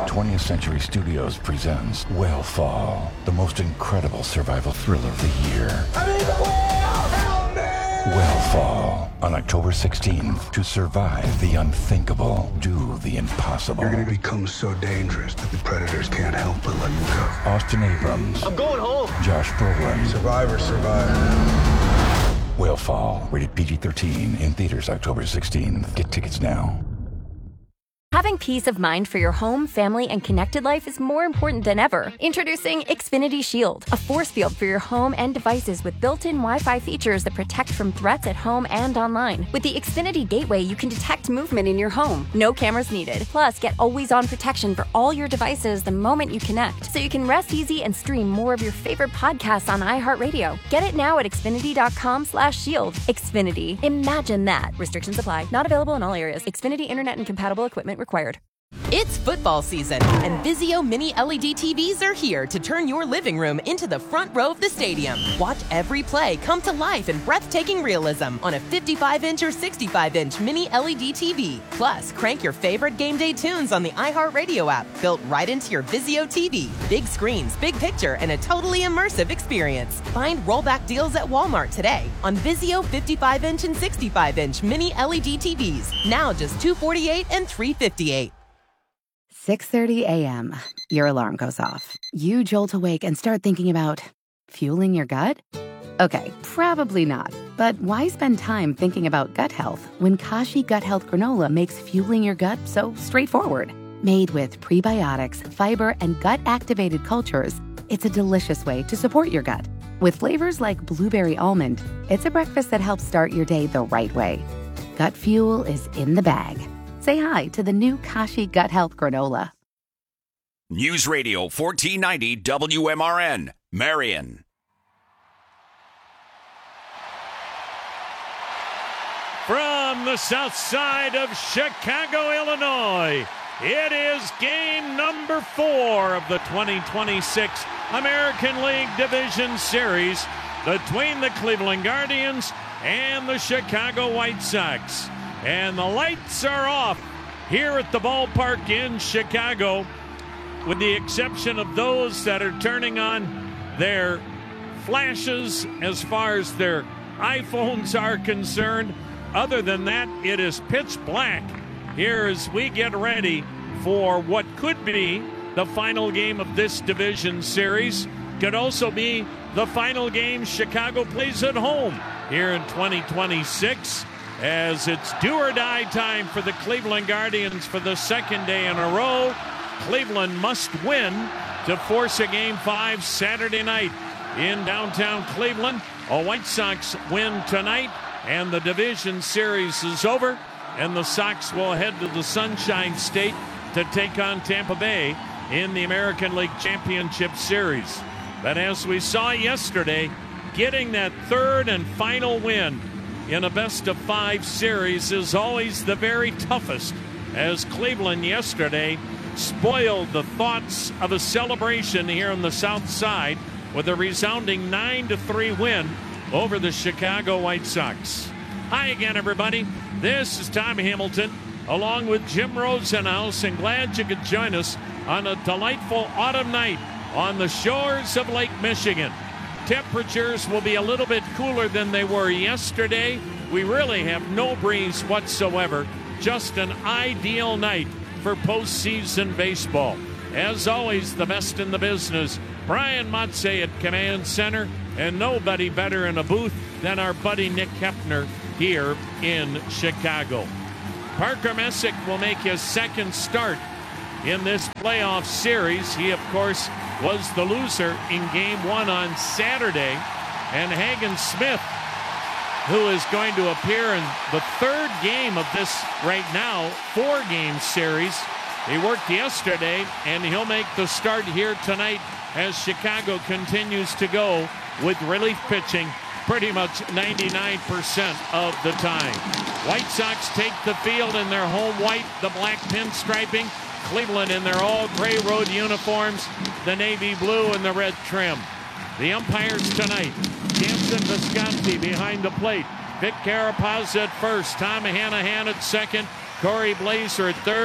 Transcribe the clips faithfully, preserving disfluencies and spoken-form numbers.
twentieth Century Studios presents Whale the most incredible survival thriller of the year. I'm in the whale! Help me! Whale on October sixteenth. To survive the unthinkable, do the impossible. You're gonna become so dangerous that the predators can't help but let you go. Austin Abrams. I'm going home. Josh Brolin. Survivor, survivor. Whale, rated P G thirteen, in theaters October sixteenth. Get tickets now. Having peace of mind for your home, family, and connected life is more important than ever. Introducing Xfinity Shield, a force field for your home and devices with built-in Wi-Fi features that protect from threats at home and online. With the Xfinity Gateway, you can detect movement in your home. No cameras needed. Plus, get always-on protection for all your devices the moment you connect, so you can rest easy and stream more of your favorite podcasts on iHeartRadio. Get it now at Xfinity.com slash shield. Xfinity. Imagine that. Restrictions apply. Not available in all areas. Xfinity Internet and compatible equipment required. It's football season, and Vizio Mini L E D T Vs are here to turn your living room into the front row of the stadium. Watch every play come to life in breathtaking realism on a fifty-five inch or sixty-five inch Mini L E D T V. Plus, crank your favorite game day tunes on the iHeartRadio app, built right into your Vizio T V. Big screens, big picture, and a totally immersive experience. Find rollback deals at Walmart today on Vizio fifty-five inch and sixty-five inch Mini L E D T Vs. Now just two hundred forty-eight dollars and three hundred fifty-eight dollars. six thirty a.m. Your alarm goes off. You jolt awake and start thinking about fueling your gut? Okay, probably not. But why spend time thinking about gut health when Kashi Gut Health Granola makes fueling your gut so straightforward? Made with prebiotics, fiber, and gut-activated cultures, it's a delicious way to support your gut. With flavors like blueberry almond, it's a breakfast that helps start your day the right way. Gut fuel is in the bag. Say hi to the new Kashi Gut Health Granola. News Radio fourteen ninety W M R N, Marion. From the south side of Chicago, Illinois, it is game number four of the twenty twenty-six American League Division Series between the Cleveland Guardians and the Chicago White Sox. And the lights are off here at the ballpark in Chicago, with the exception of those that are turning on their flashes as far as their iPhones are concerned. Other than that, it is pitch black here as we get ready for what could be the final game of this division series. Could also be the final game Chicago plays at home here in twenty twenty-six. As it's do or die time for the Cleveland Guardians for the second day in a row. Cleveland must win to force a game five Saturday night in downtown Cleveland. A White Sox win tonight, and the division series is over, and the Sox will head to the Sunshine State to take on Tampa Bay in the American League Championship Series. But as we saw yesterday, getting that third and final win in a best-of-five series is always the very toughest, as Cleveland yesterday spoiled the thoughts of a celebration here on the South Side with a resounding nine to three win over the Chicago White Sox. Hi again, everybody. This is Tom Hamilton, along with Jim Rosenhaus, and glad you could join us on a delightful autumn night on the shores of Lake Michigan. Temperatures will be a little bit cooler than they were yesterday. We really have no breeze whatsoever. Just an ideal night for postseason baseball. As always, the best in the business. Brian Motze at Command Center, and nobody better in a booth than our buddy Nick Hepner here in Chicago. Parker Messick will make his second start in this playoff series. He, of course, was the loser in game one on Saturday. And Hagen Smith, who is going to appear in the third game of this right now four-game series. He worked yesterday, and he'll make the start here tonight as Chicago continues to go with relief pitching pretty much ninety-nine percent of the time. White Sox take the field in their home white, the black pinstriping. Cleveland in their all-gray road uniforms, the navy blue and the red trim. The umpires tonight, Jansen Visconti behind the plate, Vic Carapaz at first, Tom Hanahan at second, Corey Blazer at third,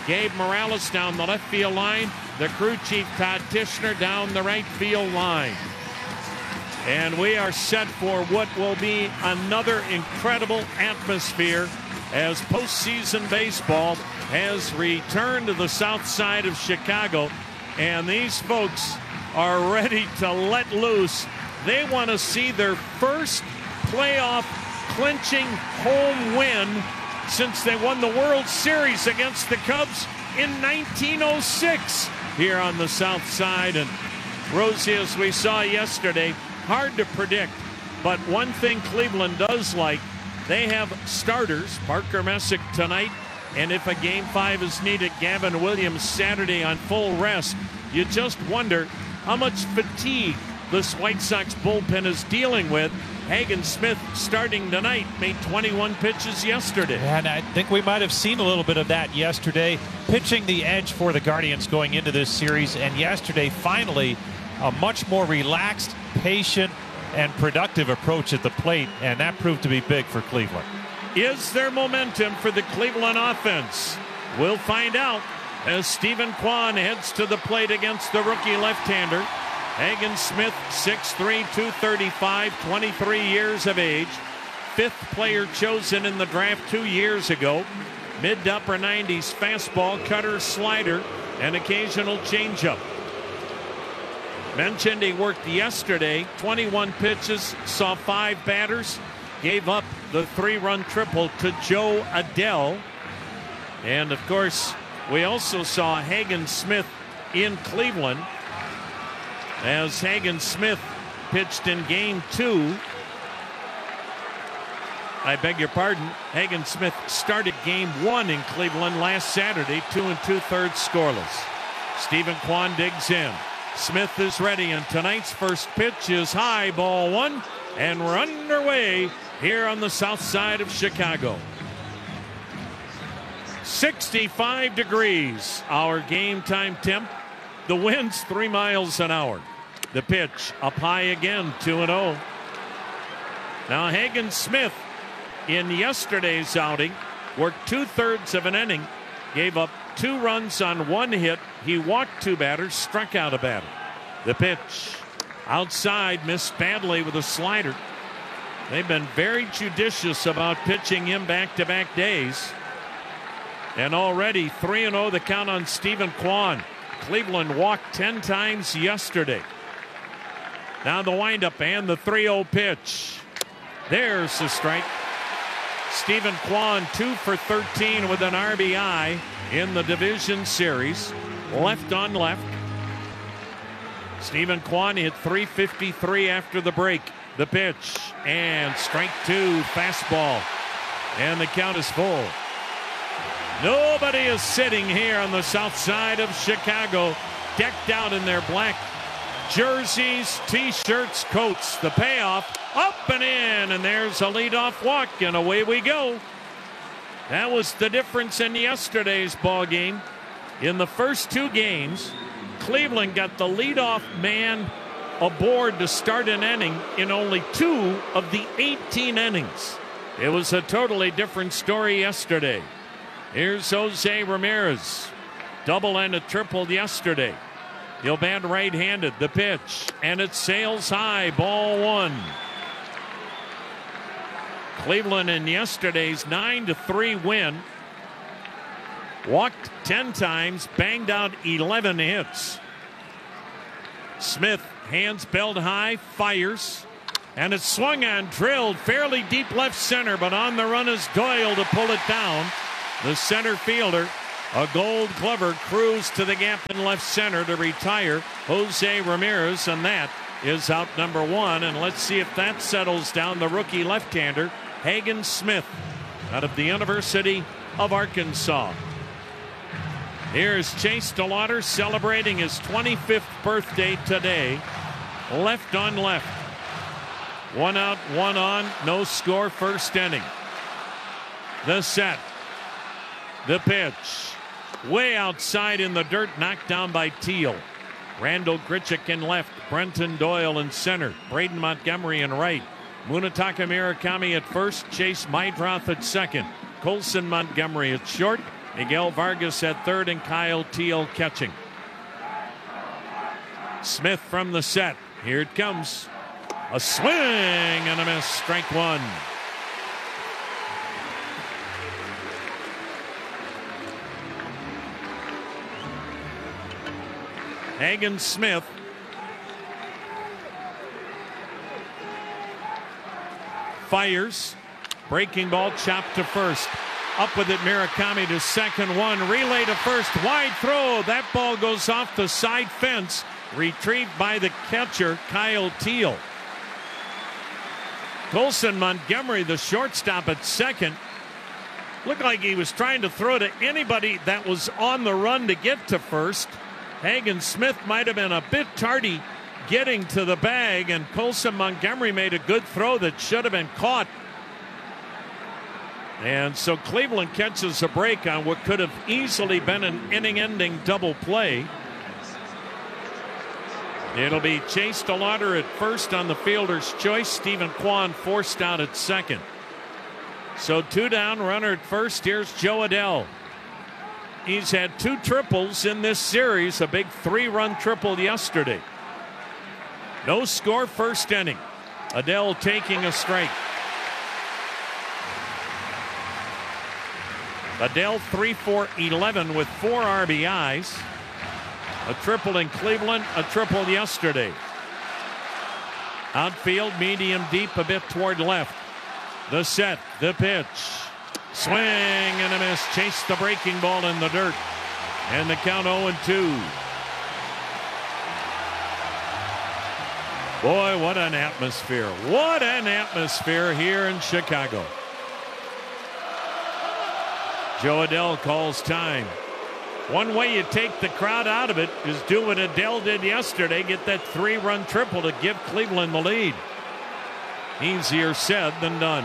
Gabe Morales down the left field line. The crew chief, Todd Tishner, down the right field line. And we are set for what will be another incredible atmosphere as postseason baseball has returned to the south side of Chicago. And these folks are ready to let loose. They want to see their first playoff clinching home win since they won the World Series against the Cubs in nineteen oh six here on the south side. And Rosie, as we saw yesterday, hard to predict, but one thing Cleveland does like, they have starters. Parker Messick tonight, and if a game five is needed, Gavin Williams Saturday on full rest. You just wonder how much fatigue this White Sox bullpen is dealing with. Hagen Smith starting tonight, made twenty-one pitches yesterday. And I think we might have seen a little bit of that yesterday, pitching the edge for the Guardians going into this series. And yesterday, finally, a much more relaxed, patient, and productive approach at the plate. And that proved to be big for Cleveland. Is there momentum for the Cleveland offense? We'll find out as Stephen Kwan heads to the plate against the rookie left-hander. Hagen Smith, six three, two thirty-five, twenty-three years of age. Fifth player chosen in the draft two years ago. Mid to upper nineties fastball, cutter, slider, and occasional changeup. Mentioned he worked yesterday, twenty-one pitches, saw five batters, gave up the three-run triple to Joe Adell. And of course, we also saw Hagen Smith in Cleveland, as Hagen Smith pitched in game two. I beg your pardon. Hagen Smith started game one in Cleveland last Saturday, two and two-thirds scoreless. Stephen Kwan digs in. Smith is ready, and tonight's first pitch is high, ball one, and we're underway here on the south side of Chicago. sixty-five degrees, our game time temp. The wind's three miles an hour. The pitch up high again, two and oh. Now Hagen Smith in yesterday's outing worked two-thirds of an inning, gave up two runs on one hit. He walked two batters, struck out a batter. The pitch outside, missed badly with a slider. They've been very judicious about pitching him back-to-back days. And already three and oh the count on Stephen Kwan. Cleveland walked ten times yesterday. Now the windup and the three oh pitch. There's the strike. Stephen Kwan, two for thirteen with an R B I in the division series. Left on left. Stephen Kwan hit three fifty-three after the break. The pitch and strike two, fastball. And the count is full. Nobody is sitting here on the south side of Chicago, decked out in their black jerseys, t-shirts, coats. The payoff, up and in, and there's a leadoff walk, and away we go. That was the difference in yesterday's ball game. In the first two games, Cleveland got the leadoff man aboard to start an inning in only two of the eighteen innings. It was a totally different story yesterday. Here's Jose Ramirez. Double and a triple yesterday. He'll bat right-handed. The pitch, and it sails high. Ball one. Cleveland in yesterday's nine to three win walked ten times, banged out eleven hits. Smith, hands belt high, fires, and it's swung on, drilled fairly deep left center, but on the run is Doyle to pull it down. The center fielder, a Gold Glover, cruised to the gap in left center to retire Jose Ramirez, and that is out number one. And let's see if that settles down the rookie left-hander, Hagen Smith, out of the University of Arkansas. Here's Chase DeLauder celebrating his twenty-fifth birthday today. Left on left. One out, one on, no score, first inning. The set. The pitch. Way outside in the dirt, knocked down by Teal. Randall Grichuk in left. Brenton Doyle in center. Braden Montgomery in right. Munetaka Murakami at first. Chase Meidroth at second. Colson Montgomery at short. Miguel Vargas at third and Kyle Teel catching. Smith from the set. Here it comes. A swing and a miss. Strike one. Hagen Smith fires. Breaking ball chopped to first. Up with it, Murakami to second one. Relay to first. Wide throw. That ball goes off the side fence. Retrieved by the catcher, Kyle Teel. Colson Montgomery, the shortstop at second, looked like he was trying to throw to anybody that was on the run to get to first. Hagen Smith might have been a bit tardy getting to the bag, and Colson Montgomery made a good throw that should have been caught. And so Cleveland catches a break on what could have easily been an inning-ending double play. It'll be Chase DeLauder at first on the fielder's choice. Stephen Kwan forced out at second. So two down, runner at first. Here's Joe Adell. He's had two triples in this series, a big three-run triple yesterday. No score first inning. Adell taking a strike. Adell three for eleven with four R B Is. A triple in Cleveland, a triple yesterday. Outfield, medium deep, a bit toward left. The set, the pitch. Swing and a miss. Chase the breaking ball in the dirt. And the count oh and two. Boy, what an atmosphere. What an atmosphere here in Chicago. Joe Adell calls time. One way you take the crowd out of it is do what Adell did yesterday, get that three-run triple to give Cleveland the lead. Easier said than done.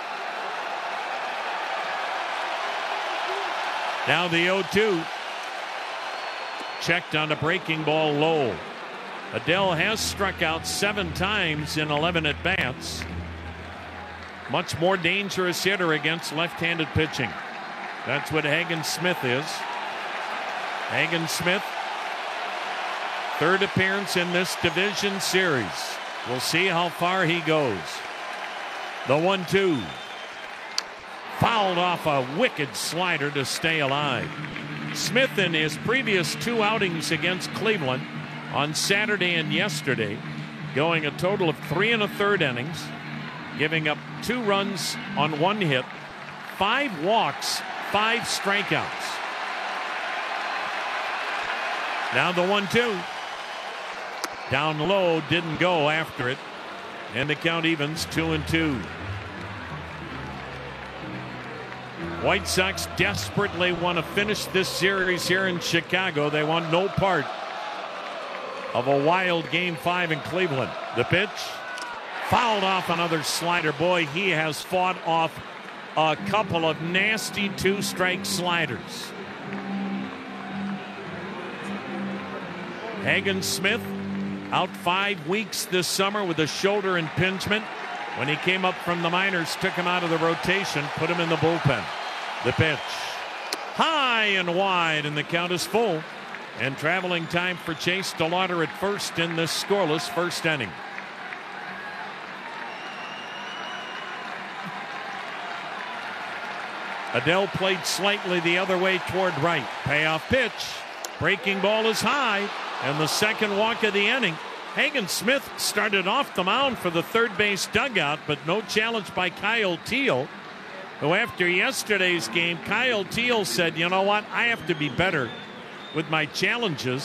Now the oh two. Checked on a breaking ball low. Adell has struck out seven times in eleven at-bats. Much more dangerous hitter against left-handed pitching. That's what Hagen Smith is. Hagen Smith, third appearance in this division series. We'll see how far he goes. The one two. Fouled off a wicked slider to stay alive. Smith, in his previous two outings against Cleveland on Saturday and yesterday, going a total of three and a third innings, giving up two runs on one hit, five walks, five strikeouts. Now the one two. Down low, didn't go after it. And the count evens two and two. White Sox desperately want to finish this series here in Chicago. They want no part of a wild game five in Cleveland. The pitch. Fouled off another slider. Boy, he has fought off a couple of nasty two-strike sliders. Hagen Smith out five weeks this summer with a shoulder impingement. When he came up from the minors, took him out of the rotation, put him in the bullpen. The pitch. High and wide, and the count is full. And traveling time for Chase DeLauder at first in this scoreless first inning. Adell played slightly the other way toward right. Payoff pitch. Breaking ball is high. And the second walk of the inning. Hagen Smith started off the mound for the third base dugout, but no challenge by Kyle Teel, who after yesterday's game, Kyle Teel said, you know what, I have to be better with my challenges.